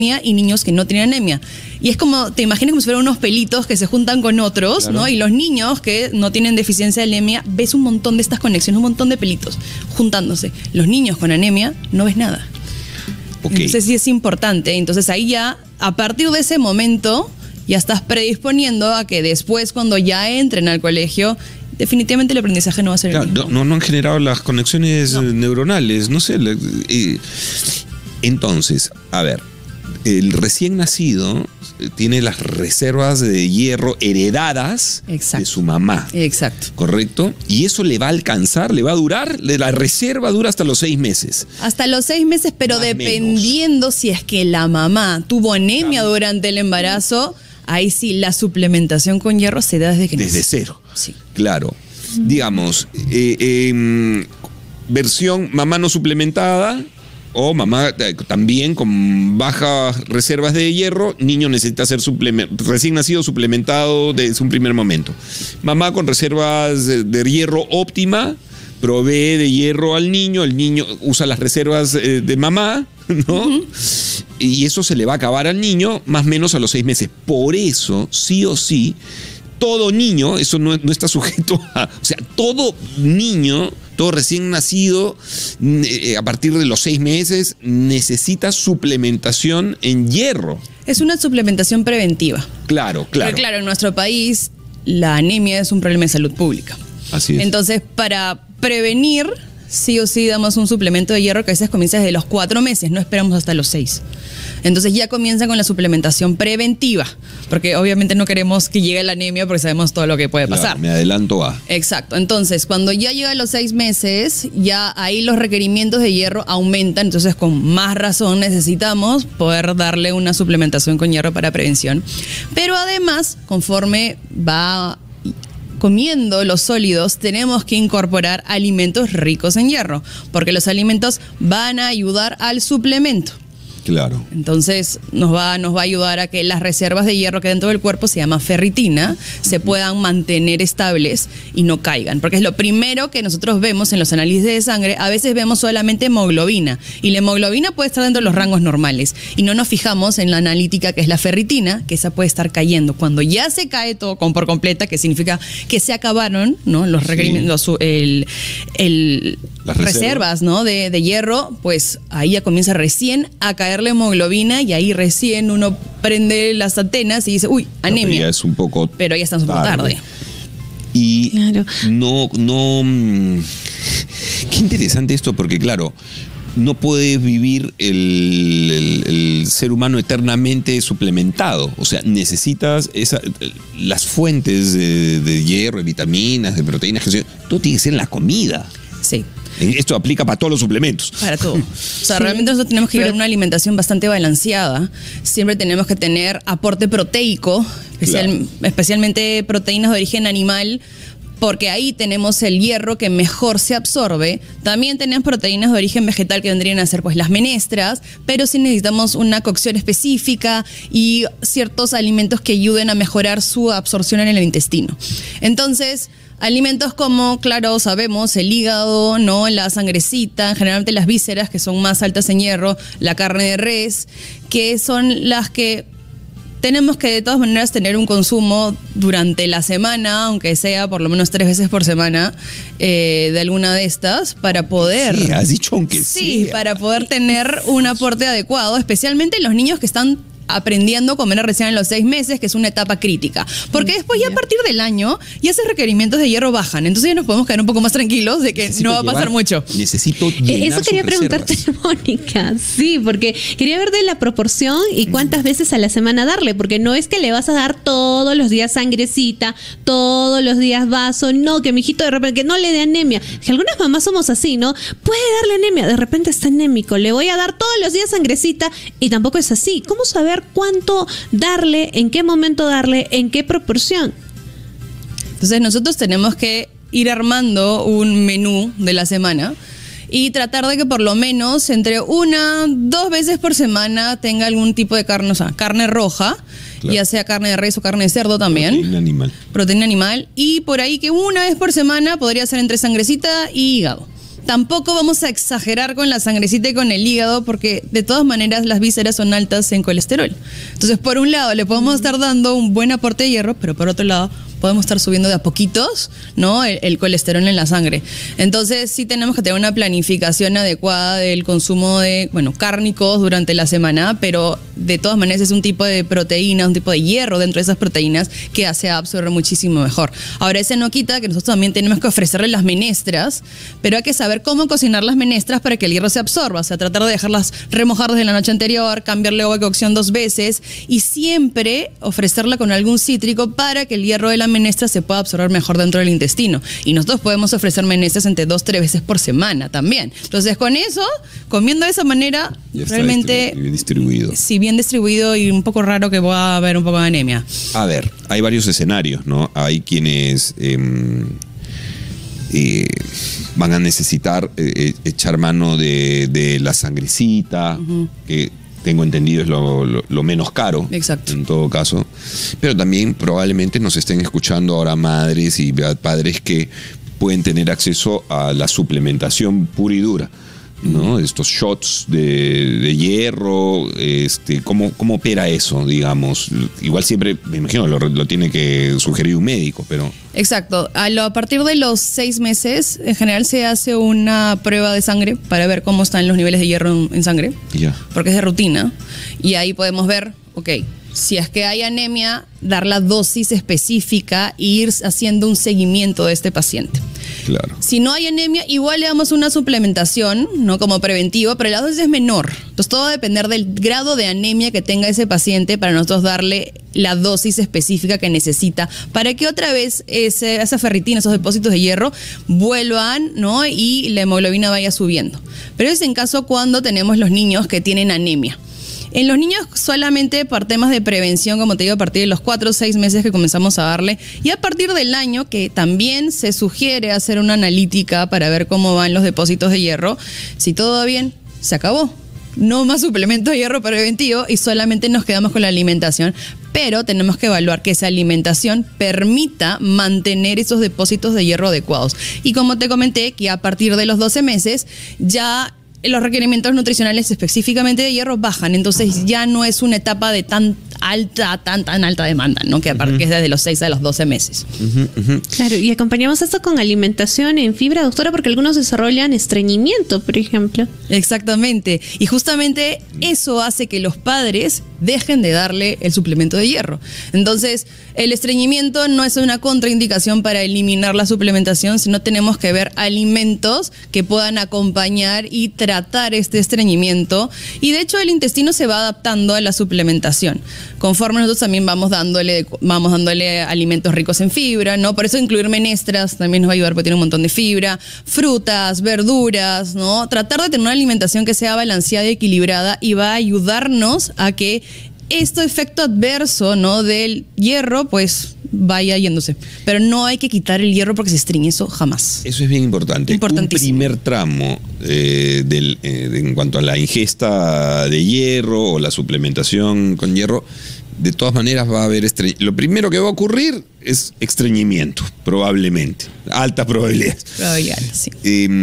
y niños que no tienen anemia. Y es como, te imaginas como si fueran unos pelitos que se juntan con otros, claro, ¿no? Y los niños que no tienen deficiencia de anemia, ves un montón de estas conexiones, un montón de pelitos juntándose. Los niños con anemia no ves nada. Okay. Entonces sí es importante. Entonces ahí ya, a partir de ese momento, ya estás predisponiendo a que después, cuando ya entren al colegio, definitivamente el aprendizaje no va a ser el mismo. No han generado las conexiones neuronales, no sé. Entonces, a ver, el recién nacido tiene las reservas de hierro heredadas de su mamá. Exacto. ¿Correcto? Y eso le va a alcanzar, le va a durar, la reserva dura hasta los 6 meses. Hasta los 6 meses, pero más dependiendo menos. Si es que la mamá tuvo anemia durante el embarazo, ahí sí la suplementación con hierro se da desde que nace. Desde cero. Sí. Claro. Digamos, versión mamá no suplementada, o mamá también con bajas reservas de hierro, niño necesita ser recién nacido suplementado desde un primer momento. Mamá con reservas de hierro óptima, provee de hierro al niño, el niño usa las reservas de mamá, ¿no? Y eso se le va a acabar al niño más o menos a los 6 meses. Por eso, sí o sí, todo niño, eso no está sujeto a... O sea, todo niño, todo recién nacido, a partir de los 6 meses, necesita suplementación en hierro. Es una suplementación preventiva. Claro. Pero claro, en nuestro país la anemia es un problema de salud pública. Así es. Entonces, para prevenir, sí o sí damos un suplemento de hierro que a veces comienza desde los 4 meses, no esperamos hasta los 6. Entonces ya comienza con la suplementación preventiva, porque obviamente no queremos que llegue la anemia porque sabemos todo lo que puede pasar. Me adelanto a. Exacto. Entonces, cuando ya llega a los 6 meses, ya ahí los requerimientos de hierro aumentan, entonces con más razón necesitamos poder darle una suplementación con hierro para prevención. Pero además, conforme va comiendo los sólidos, tenemos que incorporar alimentos ricos en hierro, porque los alimentos van a ayudar al suplemento. Claro. Entonces nos va a ayudar a que las reservas de hierro que dentro del cuerpo se llama ferritina, se puedan mantener estables y no caigan, porque es lo primero que nosotros vemos en los análisis de sangre. A veces vemos solamente hemoglobina y la hemoglobina puede estar dentro de los rangos normales y no nos fijamos en la analítica que es la ferritina, que esa puede estar cayendo. Cuando ya se cae todo por completa, que significa que se acabaron, ¿no?, los requerimientos, las reservas, ¿no?, de hierro, pues ahí ya comienza recién a caer la hemoglobina y ahí recién uno prende las antenas y dice, uy, anemia. Pero ya es un poco Pero ya estamos un poco tarde. Y claro. Qué interesante esto, porque claro, no puede vivir el ser humano eternamente suplementado. O sea, necesitas las fuentes de hierro, de vitaminas, de proteínas, todo tiene que ser en la comida. Sí. Esto aplica para todos los suplementos. Para todo. O sea, realmente nosotros tenemos que llevar una alimentación bastante balanceada. Siempre tenemos que tener aporte proteico, especialmente proteínas de origen animal, porque ahí tenemos el hierro que mejor se absorbe. También tenemos proteínas de origen vegetal que vendrían a ser pues las menestras, pero sí necesitamos una cocción específica y ciertos alimentos que ayuden a mejorar su absorción en el intestino. Entonces, alimentos como, claro, sabemos, el hígado, ¿no?, la sangrecita, generalmente las vísceras, que son más altas en hierro, la carne de res, que son las que tenemos que de todas maneras tener un consumo durante la semana, aunque sea por lo menos 3 veces por semana, de alguna de estas, para poder... Sí, has dicho aunque sí, para poder tener un aporte adecuado, especialmente en los niños que están aprendiendo a comer recién en los 6 meses, que es una etapa crítica. Porque después ya a partir del año ya esos requerimientos de hierro bajan. Entonces ya nos podemos quedar un poco más tranquilos de que no va a pasar mucho. Necesito llenar eso quería preguntarte, Mónica. Sí, porque quería ver de la proporción y cuántas veces a la semana darle, porque no es que le vas a dar todos los días sangrecita, todos los días vaso, no, que mi hijito de repente, que no le dé anemia. Que algunas mamás somos así, ¿no? Puede darle anemia, de repente está anémico, le voy a dar todos los días sangrecita y tampoco es así. ¿Cómo saber cuánto darle, en qué momento darle, en qué proporción? Entonces nosotros tenemos que ir armando un menú de la semana y tratar de que por lo menos entre 1-2 veces por semana tenga algún tipo de carne, o sea, carne roja, claro, ya sea carne de res o carne de cerdo también. Proteína animal. Y por ahí que 1 vez por semana podría ser entre sangrecita y hígado. Tampoco vamos a exagerar con la sangrecita y con el hígado, porque de todas maneras las vísceras son altas en colesterol. Entonces, por un lado, le podemos estar dando un buen aporte de hierro, pero por otro lado, podemos estar subiendo de a poquitos, ¿no? El colesterol en la sangre. Entonces, sí tenemos que tener una planificación adecuada del consumo de, cárnicos durante la semana, pero de todas maneras es un tipo de proteína, un tipo de hierro dentro de esas proteínas que hace absorber muchísimo mejor. Ahora, ese no quita que nosotros también tenemos que ofrecerle las menestras, pero hay que saber cómo cocinar las menestras para que el hierro se absorba. O sea, tratar de dejarlas remojar desde la noche anterior, cambiarle agua de cocción 2 veces y siempre ofrecerla con algún cítrico para que el hierro de la menestra se pueda absorber mejor dentro del intestino. Y nosotros podemos ofrecer menestras entre 2-3 veces por semana también. Entonces, con eso, comiendo de esa manera, ya realmente bien distribuido. Sí, bien distribuido y un poco raro que pueda haber un poco de anemia. A ver, hay varios escenarios, ¿no? Hay quienes van a necesitar echar mano de la sangrecita, que tengo entendido es lo menos caro. Exacto. En todo caso. Pero también probablemente nos estén escuchando ahora madres y padres que pueden tener acceso a la suplementación pura y dura, ¿no? Estos shots de hierro, ¿cómo opera eso, digamos? Igual siempre, me imagino, lo tiene que sugerir un médico, pero... Exacto. A partir de los 6 meses, en general se hace una prueba de sangre para ver cómo están los niveles de hierro en sangre, porque es de rutina, y ahí podemos ver, si es que hay anemia, dar la dosis específica e ir haciendo un seguimiento de este paciente. Claro. Si no hay anemia, igual le damos una suplementación, ¿no? Como preventivo, pero la dosis es menor. Entonces todo va a depender del grado de anemia que tenga ese paciente para nosotros darle la dosis específica que necesita para que otra vez esa ferritina, esos depósitos de hierro vuelvan, ¿no? Y la hemoglobina vaya subiendo. Pero es en caso cuando tenemos los niños que tienen anemia. En los niños solamente por temas de prevención, como te digo, a partir de los 4 o 6 meses que comenzamos a darle, y a partir del año que también se sugiere hacer una analítica para ver cómo van los depósitos de hierro. Si todo va bien, se acabó. No más suplemento de hierro preventivo y solamente nos quedamos con la alimentación, pero tenemos que evaluar que esa alimentación permita mantener esos depósitos de hierro adecuados. Y como te comenté, que a partir de los 12 meses ya los requerimientos nutricionales específicamente de hierro bajan, entonces ya no es una etapa de tan alta demanda, ¿no? Que aparte que es desde los 6 a los 12 meses. Claro, y acompañamos esto con alimentación en fibra, doctora, porque algunos desarrollan estreñimiento, por ejemplo. Exactamente, y justamente eso hace que los padres dejen de darle el suplemento de hierro. Entonces, el estreñimiento no es una contraindicación para eliminar la suplementación, sino tenemos que ver alimentos que puedan acompañar y tratar este estreñimiento. Y de hecho, el intestino se va adaptando a la suplementación. Conforme nosotros también vamos dándole alimentos ricos en fibra, ¿no? Por eso incluir menestras también nos va a ayudar porque tiene un montón de fibra, frutas, verduras, ¿no? Tratar de tener una alimentación que sea balanceada y equilibrada y va a ayudarnos a que este efecto adverso, ¿no? Del hierro, pues vaya yéndose. Pero no hay que quitar el hierro porque se estreñe, eso jamás. Eso es bien importante. Importantísimo. Un primer tramo en cuanto a la ingesta de hierro o la suplementación con hierro, de todas maneras va a haber lo primero que va a ocurrir es estreñimiento, probablemente. Alta probabilidad. Sí.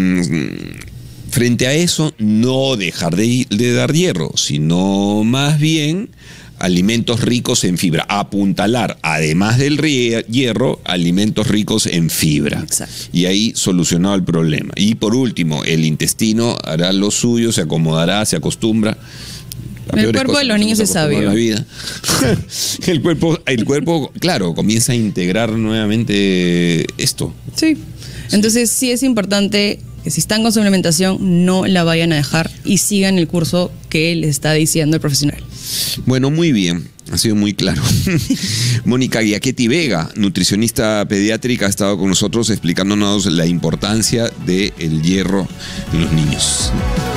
Frente a eso, no dejar de dar hierro, sino más bien alimentos ricos en fibra. Apuntalar, además del hierro, alimentos ricos en fibra. Exacto. Y ahí solucionado el problema. Y por último, el intestino hará lo suyo, se acomodará, se acostumbra. El cuerpo de los niños es sabio. La vida. el cuerpo, claro, comienza a integrar nuevamente esto. Sí. Entonces sí es importante que si están con suplementación no la vayan a dejar y sigan el curso que les está diciendo el profesional. Bueno, muy bien, ha sido muy claro. Mónica Giachetti Vega, nutricionista pediátrica, ha estado con nosotros explicándonos la importancia del hierro en los niños.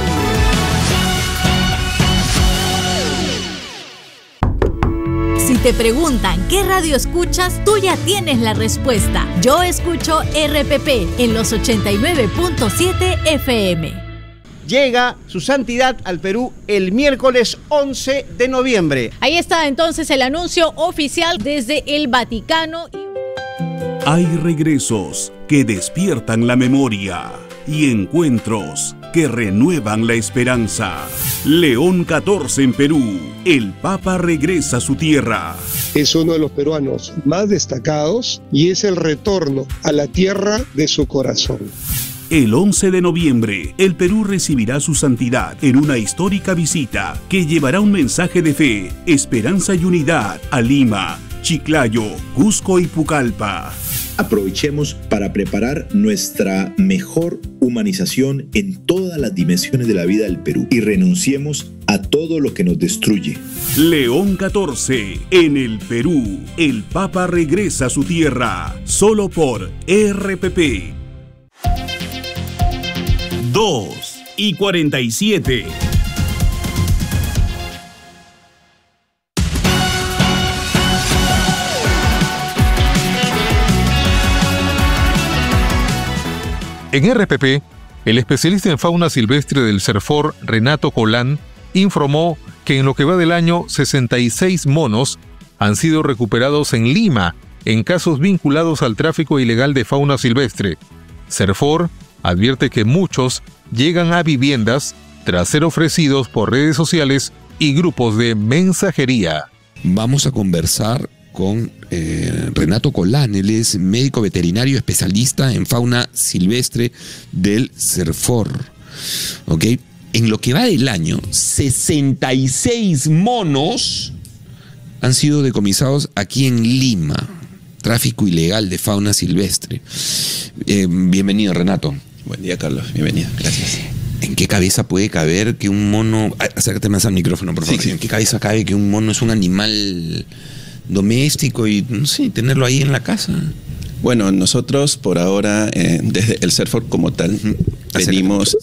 Si te preguntan qué radio escuchas, tú ya tienes la respuesta. Yo escucho RPP en los 89.7 FM. Llega su santidad al Perú el miércoles 11 de noviembre. Ahí está entonces el anuncio oficial desde el Vaticano. Hay regresos que despiertan la memoria. y encuentros que renuevan la esperanza. León 14 en Perú. El Papa regresa a su tierra. Es uno de los peruanos más destacados y es el retorno a la tierra de su corazón. El 11 de noviembre, el Perú recibirá su santidad en una histórica visita que llevará un mensaje de fe, esperanza y unidad a Lima, Chiclayo, Cusco y Pucallpa. Aprovechemos para preparar nuestra mejor humanización en todas las dimensiones de la vida del Perú y renunciemos a todo lo que nos destruye. León 14, en el Perú. El Papa regresa a su tierra, solo por RPP. 2:47. En RPP, el especialista en fauna silvestre del CERFOR, Renato Colán, informó que en lo que va del año, 66 monos han sido recuperados en Lima en casos vinculados al tráfico ilegal de fauna silvestre. CERFOR advierte que muchos llegan a viviendas tras ser ofrecidos por redes sociales y grupos de mensajería. Vamos a conversar con Renato Colán. Él es médico veterinario especialista en fauna silvestre del CERFOR. ¿Ok? En lo que va del año, 66 monos han sido decomisados aquí en Lima. Tráfico ilegal de fauna silvestre. Bienvenido, Renato. Buen día, Carlos. Bienvenido. Gracias. ¿En qué cabeza puede caber que un mono... Acércate más al micrófono, por favor. Sí. ¿En qué cabeza cabe que un mono es un animal doméstico y, no sé, tenerlo ahí en la casa? Bueno, nosotros por ahora, desde el CERFOR como tal, venimos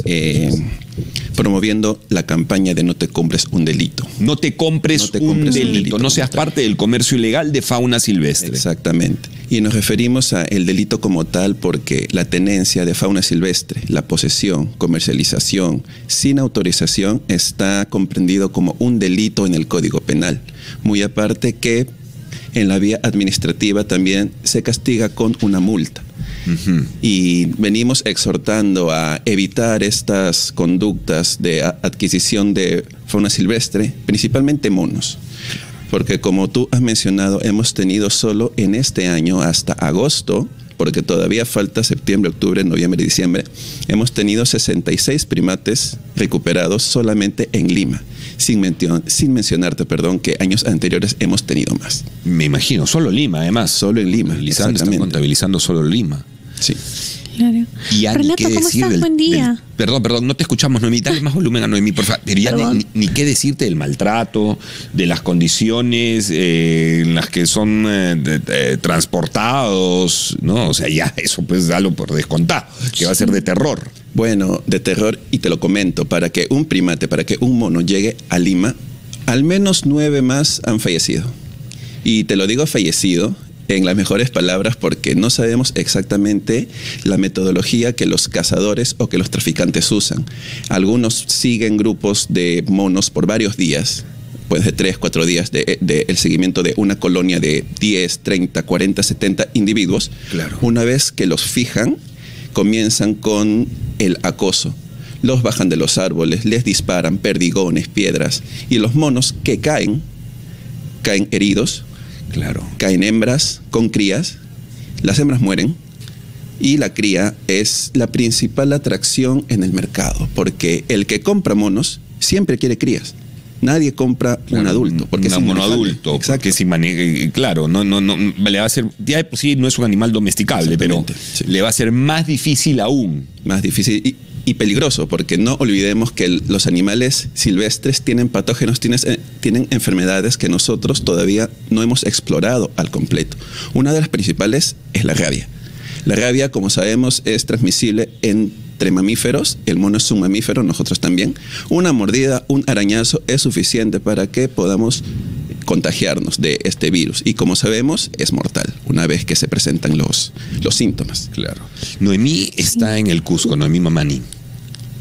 promoviendo la campaña de no te compres un delito. No te compres un delito. No seas parte del comercio ilegal de fauna silvestre. Exactamente. Y nos referimos a el delito como tal porque la tenencia de fauna silvestre, la posesión, comercialización sin autorización está comprendido como un delito en el Código Penal. Muy aparte que en la vía administrativa también se castiga con una multa. Y venimos exhortando a evitar estas conductas de adquisición de fauna silvestre, principalmente monos. Porque como tú has mencionado, hemos tenido solo en este año hasta agosto, porque todavía falta septiembre, octubre, noviembre y diciembre, hemos tenido 66 primates recuperados solamente en Lima. Sin mencionarte, que años anteriores hemos tenido más. Me imagino, solo Lima, además. Solo en Lima, están contabilizando solo Lima. Sí. Claro. Y ya Renato, ¿cómo estás? Buen día. Perdón, no te escuchamos, Noemí. Dale más volumen a Noemí, por favor. Pero ya ni qué decirte del maltrato, de las condiciones en las que son transportados, ¿no? O sea, ya eso pues dalo por descontado, que va a ser de terror. Bueno, de terror, y te lo comento, para que un primate, para que un mono llegue a Lima, al menos 9 más han fallecido. Y te lo digo fallecido en las mejores palabras porque no sabemos exactamente la metodología que los cazadores o que los traficantes usan. Algunos siguen grupos de monos por varios días, pues de 3, 4 días de el seguimiento de una colonia de 10, 30, 40, 70 individuos. Claro. Una vez que los fijan, comienzan con el acoso. Los bajan de los árboles, les disparan perdigones, piedras, y los monos que caen heridos. Claro. Caen hembras con crías, las hembras mueren y la cría es la principal atracción en el mercado, porque el que compra monos siempre quiere crías. Nadie compra un adulto, porque un mono adulto. Exacto. Porque si maneja, claro, no le va a ser, ya de por sí no es un animal domesticable, pero sí, le va a ser más difícil aún. Más difícil y peligroso, porque no olvidemos que los animales silvestres tienen patógenos, tienen enfermedades que nosotros todavía no hemos explorado al completo. Una de las principales es la rabia. La rabia, como sabemos, es transmisible entre mamíferos. El mono es un mamífero, nosotros también. Una mordida, un arañazo es suficiente para que podamos contagiarnos de este virus. Y como sabemos, es mortal una vez que se presentan los síntomas. Claro. Noemí está en el Cusco, Noemí Mamani.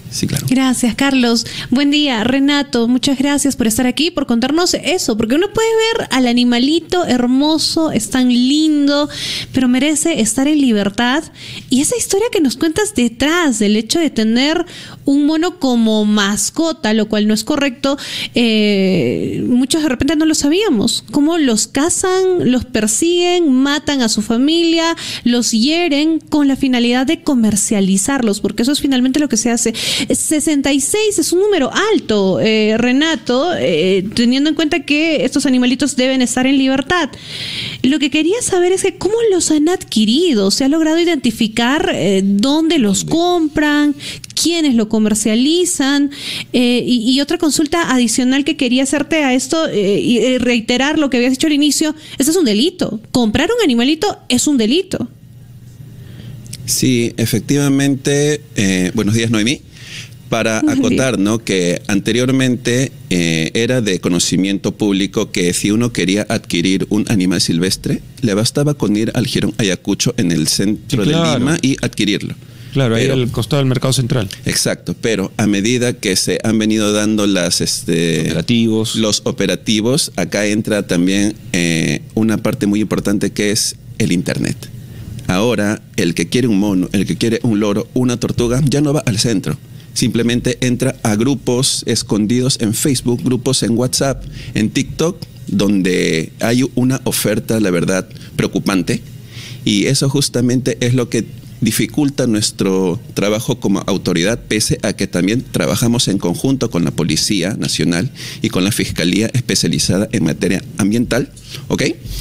Sí, claro. Gracias, Carlos. Buen día, Renato. Muchas gracias por estar aquí, por contarnos eso, porque uno puede ver al animalito hermoso, es tan lindo, pero merece estar en libertad. Y esa historia que nos cuentas detrás del hecho de tener un mono como mascota, lo cual no es correcto, muchos de repente no lo sabíamos. Cómo los cazan, los persiguen, matan a su familia, los hieren con la finalidad de comercializarlos, porque eso es finalmente lo que se hace. 66 es un número alto, Renato, teniendo en cuenta que estos animalitos deben estar en libertad. Lo que quería saber es que cómo los han adquirido, se ha logrado identificar dónde los compran, quiénes lo comercializan, y otra consulta adicional que quería hacerte a esto y reiterar lo que habías dicho al inicio, este es un delito. Comprar un animalito es un delito. Sí, efectivamente. Buenos días, Noemí. Para acotar, ¿no?, que anteriormente era de conocimiento público que si uno quería adquirir un animal silvestre, le bastaba con ir al Jirón Ayacucho en el centro de Lima y adquirirlo. Claro, ahí al costado del mercado central. Exacto, pero a medida que se han venido dando los operativos, acá entra también una parte muy importante que es el Internet. Ahora, el que quiere un mono, el que quiere un loro, una tortuga, ya no va al centro. Simplemente entra a grupos escondidos en Facebook, grupos en WhatsApp, en TikTok, donde hay una oferta, la verdad, preocupante. Y eso justamente es lo que dificulta nuestro trabajo como autoridad, pese a que también trabajamos en conjunto con la Policía Nacional y con la Fiscalía especializada en materia ambiental. ¿Ok?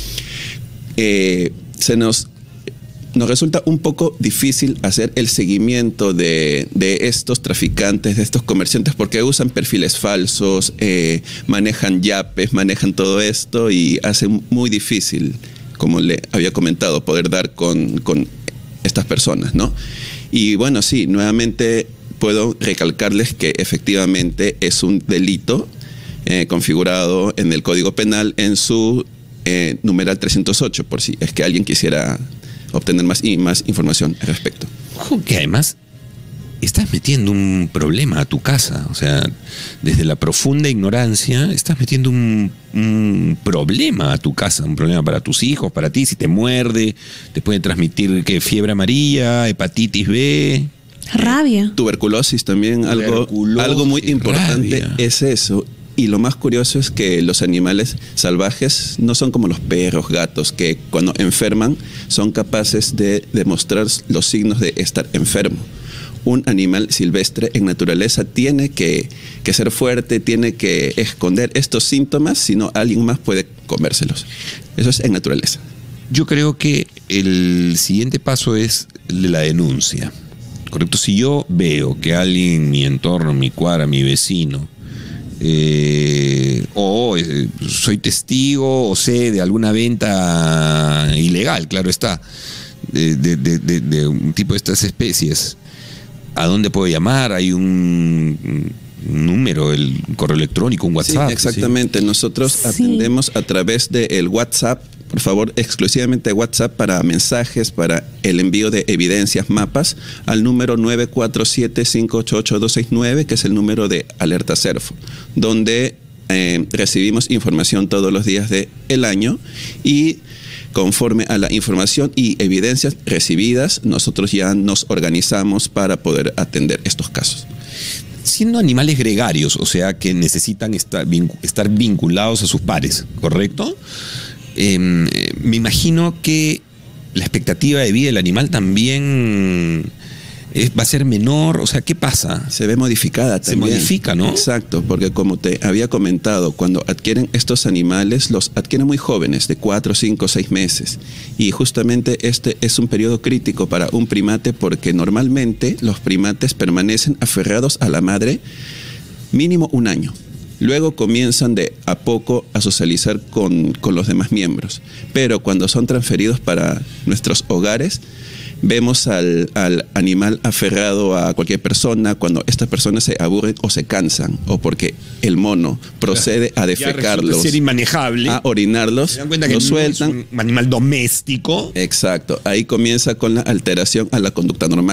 Nos resulta un poco difícil hacer el seguimiento de estos traficantes, de estos comerciantes, porque usan perfiles falsos, manejan yapes, manejan todo esto y hace muy difícil, como le había comentado, poder dar con estas personas, ¿no? Y bueno, sí, nuevamente puedo recalcarles que efectivamente es un delito configurado en el Código Penal en su numeral 308, por si es que alguien quisiera obtener más información al respecto. Ojo que además estás metiendo un problema a tu casa, o sea, desde la profunda ignorancia estás metiendo un problema a tu casa, un problema para tus hijos, para ti. Si te muerde, te puede transmitir fiebre amarilla, hepatitis B, rabia, tuberculosis también. Algo muy importante rabia. Es eso. Y lo más curioso es que los animales salvajes no son como los perros, gatos, que cuando enferman son capaces de demostrar los signos de estar enfermo. Un animal silvestre en naturaleza tiene que ser fuerte, tiene que esconder estos síntomas, si no alguien más puede comérselos. Eso es en naturaleza. Yo creo que el siguiente paso es la denuncia. ¿Correcto? Si yo veo que alguien en mi entorno, mi cuadra, mi vecino, soy testigo o sé de alguna venta ilegal, claro está, de un tipo de estas especies, ¿a dónde puedo llamar? Hay un número, el correo electrónico, un WhatsApp. Sí, exactamente. ¿Sí? Nosotros atendemos a través del WhatsApp. Por favor, exclusivamente WhatsApp para mensajes, para el envío de evidencias, mapas, al número 947-588-269, que es el número de Alerta Cerfo, donde recibimos información todos los días del año y conforme a la información y evidencias recibidas, nosotros ya nos organizamos para poder atender estos casos. Siendo animales gregarios, o sea que necesitan estar vinculados a sus pares, ¿correcto? Me imagino que la expectativa de vida del animal también va a ser menor. O sea, ¿qué pasa? Se ve modificada también. Se modifica, ¿no? Exacto, porque como te había comentado, cuando adquieren estos animales, los adquieren muy jóvenes, de 4, 5, 6 meses. Y justamente este es un periodo crítico para un primate, porque normalmente los primates permanecen aferrados a la madre mínimo 1 año. Luego comienzan de a poco a socializar con los demás miembros. Pero cuando son transferidos para nuestros hogares, vemos al animal aferrado a cualquier persona cuando estas personas se aburren o se cansan, o porque el mono procede a defecarlos, ser inmanejable, a orinarlos, se dan cuenta que lo sueltan. Es un animal doméstico. Exacto, ahí comienza con la alteración a la conducta normal.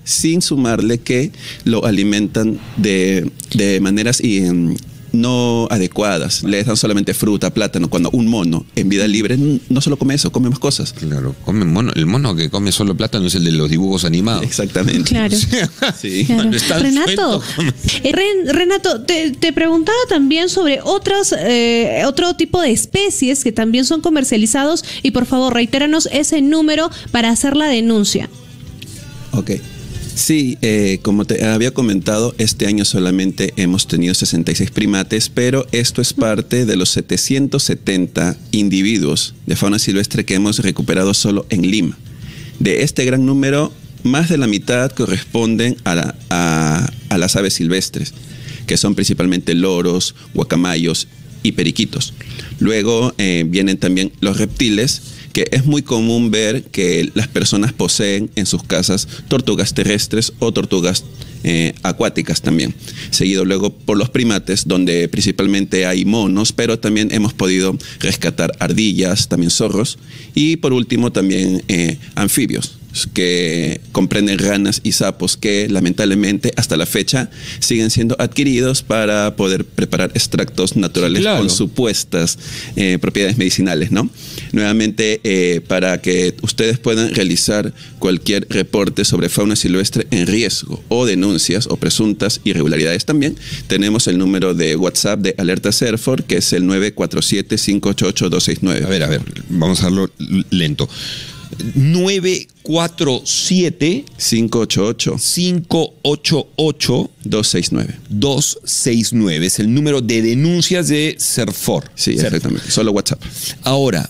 sin sumarle que lo alimentan de maneras no adecuadas. Le dan solamente fruta, plátano, cuando un mono en vida libre no solo come eso, come más cosas. Claro, come mono. El mono que come solo plátano es el de los dibujos animados. Exactamente. Claro. Sí. Claro. Renato, Renato, te preguntaba también sobre otro tipo de especies que también son comercializados, y por favor reitéranos ese número para hacer la denuncia. Ok. Sí, como te había comentado, este año solamente hemos tenido 66 primates, pero esto es parte de los 770 individuos de fauna silvestre que hemos recuperado solo en Lima. De este gran número, más de la mitad corresponden a las aves silvestres, que son principalmente loros, guacamayos y periquitos. Luego vienen también los reptiles, que es muy común ver que las personas poseen en sus casas tortugas terrestres o tortugas acuáticas también. Seguido luego por los primates, donde principalmente hay monos, pero también hemos podido rescatar ardillas, también zorros, y por último también anfibios, que comprenden ranas y sapos, que lamentablemente hasta la fecha siguen siendo adquiridos para poder preparar extractos naturales con supuestas propiedades medicinales, ¿no? Nuevamente, para que ustedes puedan realizar cualquier reporte sobre fauna silvestre en riesgo o denuncias o presuntas irregularidades también, tenemos el número de WhatsApp de Alerta CERFOR, que es el 947-588-269. A ver, vamos a hacerlo lento. 947 588 269 es el número de denuncias de CERFOR. Sí, exactamente, solo WhatsApp. Ahora,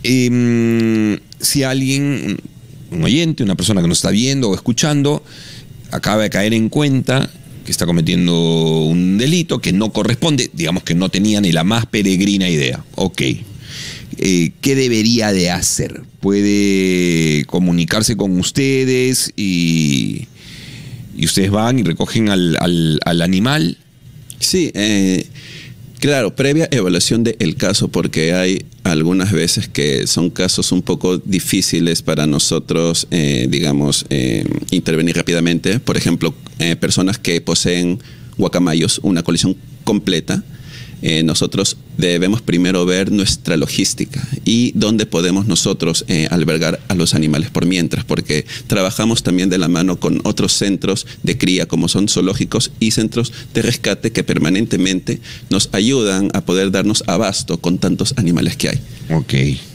si alguien, un oyente, una persona que nos está viendo o escuchando, acaba de caer en cuenta que está cometiendo un delito que no corresponde, digamos que no tenía ni la más peregrina idea. Ok. ¿Qué debería de hacer? ¿Puede comunicarse con ustedes y ustedes van y recogen al animal? Sí, claro, previa evaluación del caso, porque hay algunas veces que son casos un poco difíciles para nosotros, intervenir rápidamente. Por ejemplo, personas que poseen guacamayos, una colección completa. Nosotros debemos primero ver nuestra logística y dónde podemos nosotros albergar a los animales por mientras, porque trabajamos también de la mano con otros centros de cría, como son zoológicos y centros de rescate, que permanentemente nos ayudan a poder darnos abasto con tantos animales que hay. Ok.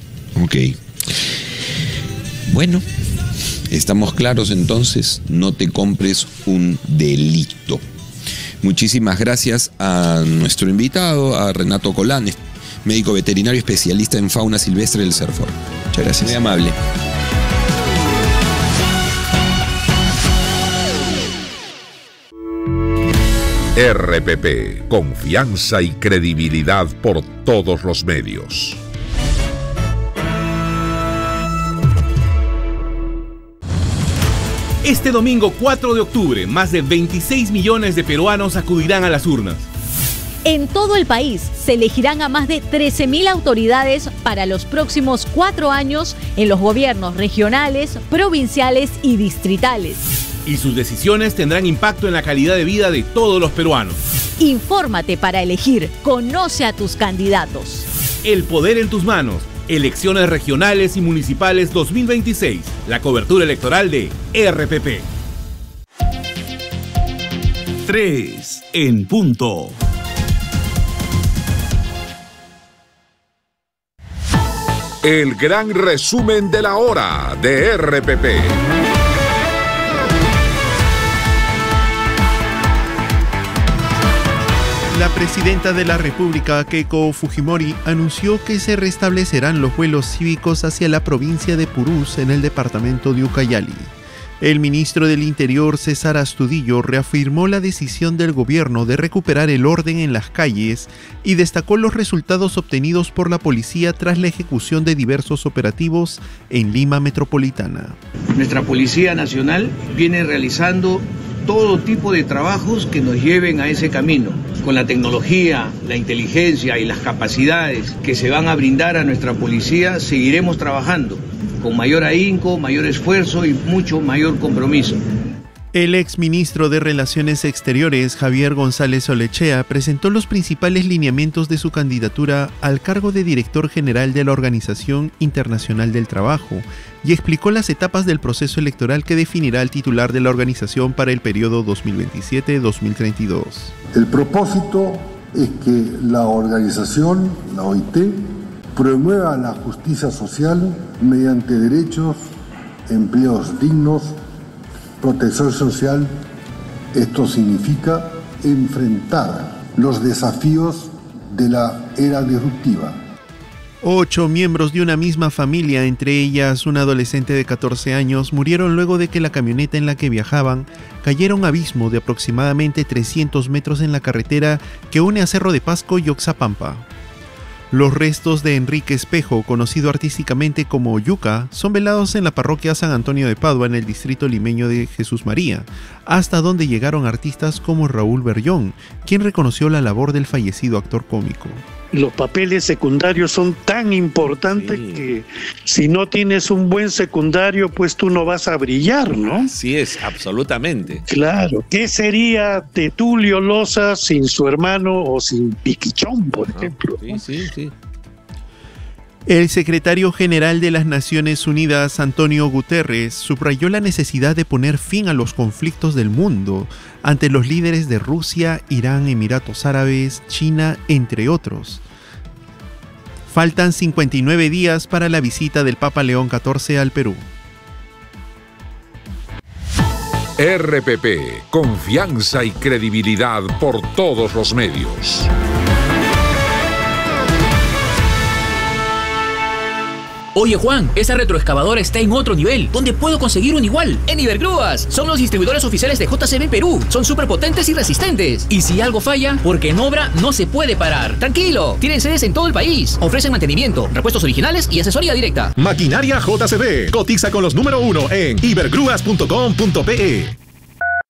Bueno, estamos claros entonces, no te compres un delito. Muchísimas gracias a nuestro invitado, a Renato Colán, médico veterinario especialista en fauna silvestre del CERFOR. Muchas gracias. Muy amable. RPP, confianza y credibilidad por todos los medios. Este domingo 4 de octubre, más de 26 millones de peruanos acudirán a las urnas. En todo el país se elegirán a más de 13.000 autoridades para los próximos 4 años en los gobiernos regionales, provinciales y distritales. Y sus decisiones tendrán impacto en la calidad de vida de todos los peruanos. Infórmate para elegir, conoce a tus candidatos. El poder en tus manos. Elecciones regionales y municipales 2026. La cobertura electoral de RPP. 3 en punto. El gran resumen de la hora de RPP. La presidenta de la República, Keiko Fujimori, anunció que se restablecerán los vuelos cívicos hacia la provincia de Purús en el departamento de Ucayali. El ministro del Interior, César Astudillo, reafirmó la decisión del gobierno de recuperar el orden en las calles y destacó los resultados obtenidos por la policía tras la ejecución de diversos operativos en Lima metropolitana. Nuestra Policía Nacional viene realizando todo tipo de trabajos que nos lleven a ese camino. Con la tecnología, la inteligencia y las capacidades que se van a brindar a nuestra policía, seguiremos trabajando con mayor ahínco, mayor esfuerzo y mucho mayor compromiso. El exministro de Relaciones Exteriores, Javier González Olechea, presentó los principales lineamientos de su candidatura al cargo de director general de la Organización Internacional del Trabajo y explicó las etapas del proceso electoral que definirá el titular de la organización para el periodo 2027-2032. El propósito es que la organización, la OIT, promueva la justicia social mediante derechos, empleos dignos, protección social. Esto significa enfrentar los desafíos de la era disruptiva. 8 miembros de una misma familia, entre ellas un adolescente de 14 años, murieron luego de que la camioneta en la que viajaban cayera a un abismo de aproximadamente 300 metros en la carretera que une a Cerro de Pasco y Oxapampa. Los restos de Enrique Espejo, conocido artísticamente como Yuca, son velados en la parroquia San Antonio de Padua, en el distrito limeño de Jesús María, hasta donde llegaron artistas como Raúl Berllón, quien reconoció la labor del fallecido actor cómico. Los papeles secundarios son tan importantes que si no tienes un buen secundario, pues tú no vas a brillar, ¿no? Así es, absolutamente. Claro. ¿Qué sería de Tulio Loza sin su hermano o sin Piquichón, por ejemplo? Sí. El secretario general de las Naciones Unidas, Antonio Guterres, subrayó la necesidad de poner fin a los conflictos del mundo ante los líderes de Rusia, Irán, Emiratos Árabes, China, entre otros. Faltan 59 días para la visita del Papa León XIV al Perú. RPP, confianza y credibilidad por todos los medios. Oye Juan, esa retroexcavadora está en otro nivel. ¿Dónde puedo conseguir un igual? En Ibergrúas. Son los distribuidores oficiales de JCB Perú. Son súper potentes y resistentes. Y si algo falla, porque en obra no se puede parar. Tranquilo, tienen sedes en todo el país. Ofrecen mantenimiento, repuestos originales y asesoría directa. Maquinaria JCB. Cotiza con los número 1 en ibergrúas.com.pe.